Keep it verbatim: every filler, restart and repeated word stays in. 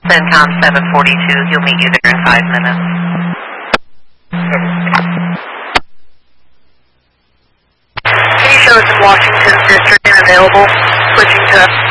CENTCOM seven forty-two, he'll meet you there in five minutes. Any shows in Washington District unavailable, switching to